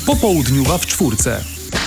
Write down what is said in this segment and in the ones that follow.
Popołudniowa w czwórce.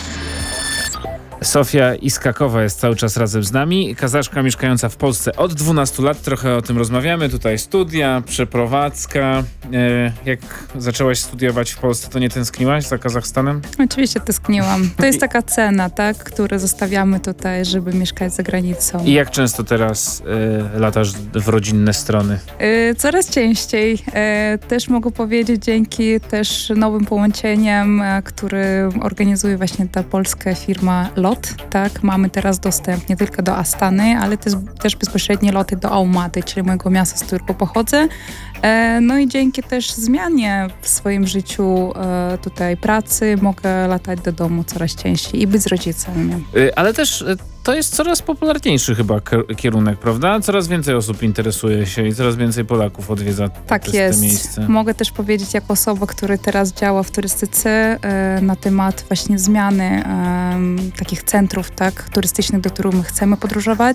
Sofia Iskakowa jest cały czas razem z nami. Kazaszka mieszkająca w Polsce od 12 lat. Trochę o tym rozmawiamy. Tutaj studia, przeprowadzka. Jak zaczęłaś studiować w Polsce, to nie tęskniłaś za Kazachstanem? Oczywiście tęskniłam. To jest taka cena, tak, którą zostawiamy tutaj, żeby mieszkać za granicą. I jak często teraz latasz w rodzinne strony? Coraz częściej. Też mogę powiedzieć dzięki też nowym połączeniom, który organizuje właśnie ta polska firma LOT. Tak, mamy teraz dostęp nie tylko do Astany, ale też bezpośrednie loty do Almaty, czyli mojego miasta, z którego pochodzę. No i dzięki też zmianie w swoim życiu tutaj pracy mogę latać do domu coraz częściej i być z rodzicami. Ale też to jest coraz popularniejszy chyba kierunek, prawda? Coraz więcej osób interesuje się i coraz więcej Polaków odwiedza tak jest. te miejsce. Mogę też powiedzieć jako osoba, która teraz działa w turystyce na temat właśnie zmiany takich centrów, tak, turystycznych, do których my chcemy podróżować.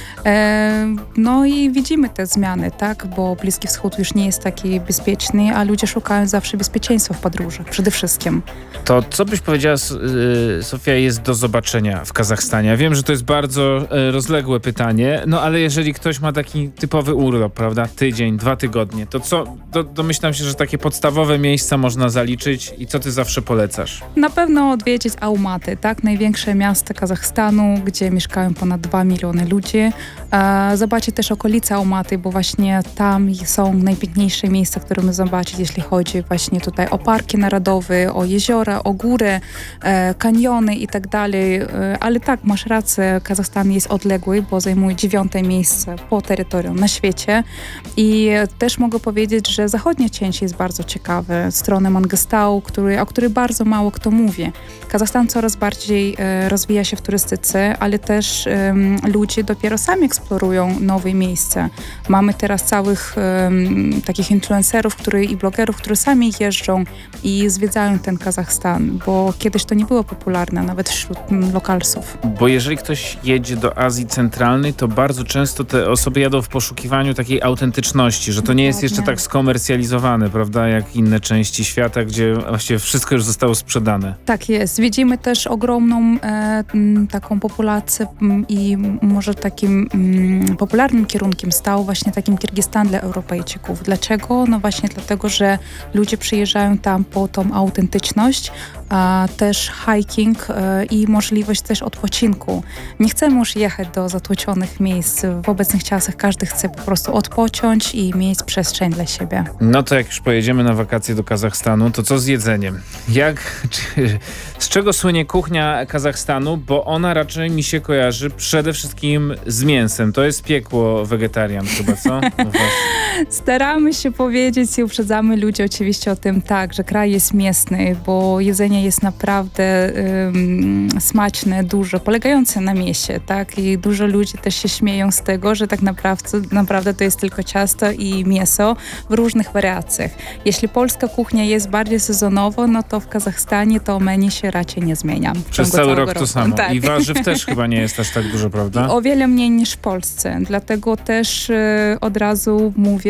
No i widzimy te zmiany, tak, bo Bliski Wschód już nie jest taki bezpieczny, a ludzie szukają zawsze bezpieczeństwa w podróżach, przede wszystkim. To co byś powiedziała, Sofia, jest do zobaczenia w Kazachstanie? Ja wiem, że to jest bardzo rozległe pytanie, no ale jeżeli ktoś ma taki typowy urlop, prawda, tydzień, 2 tygodnie, to co, domyślam się, że takie podstawowe miejsca można zaliczyć i co ty zawsze polecasz? Na pewno odwiedzić Almaty, tak, największe miasto Kazachstanu, gdzie mieszkają ponad 2 miliony ludzi. Zobaczyć też okolice Almaty, bo właśnie tam są najpiękniejsze miejsca, które my zobaczyć, jeśli chodzi właśnie tutaj o parki narodowe, o jeziora, o góry, kaniony i tak dalej. Ale tak, masz rację, Kazachstan jest odległy, bo zajmuje 9. miejsce po terytorium na świecie. I też mogę powiedzieć, że zachodnia część jest bardzo ciekawa, strona Mangostau, o której bardzo mało kto mówi. Kazachstan coraz bardziej rozwija się w turystyce, ale też ludzie dopiero sami eksplorują nowe miejsca. Mamy teraz całych takich influencerów i blogerów, którzy sami jeżdżą i zwiedzają ten Kazachstan, bo kiedyś to nie było popularne, nawet wśród lokalsów. Bo jeżeli ktoś jedzie do Azji Centralnej, to bardzo często te osoby jadą w poszukiwaniu takiej autentyczności, że to nie jest jeszcze tak skomercjalizowane, prawda, jak inne części świata, gdzie właściwie wszystko już zostało sprzedane. Tak jest. Widzimy też ogromną taką populację i może takim popularnym kierunkiem stał właśnie takim Kirgistan dla Europejczyków. Dlaczego? No właśnie dlatego, że ludzie przyjeżdżają tam po tą autentyczność, a też hiking i możliwość też odpoczynku. Nie chcemy już jechać do zatłoczonych miejsc. W obecnych czasach każdy chce po prostu odpocząć i mieć przestrzeń dla siebie. No to jak już pojedziemy na wakacje do Kazachstanu, to co z jedzeniem? Z czego słynie kuchnia Kazachstanu? Bo ona raczej mi się kojarzy przede wszystkim z mięsem. To jest piekło wegetarian chyba, co? No staramy się powiedzieć i uprzedzamy ludzi oczywiście o tym, tak, że kraj jest mięsny, bo jedzenie jest naprawdę smaczne, duże, polegające na mięsie, tak? I dużo ludzi też się śmieją z tego, że tak naprawdę to jest tylko ciasto i mięso w różnych wariacjach. Jeśli polska kuchnia jest bardziej sezonowa, no to w Kazachstanie to menu się raczej nie zmienia. Przez cały rok to samo. Tak. I warzyw też chyba nie jest aż tak dużo, prawda? I o wiele mniej niż w Polsce. Dlatego też od razu mówię,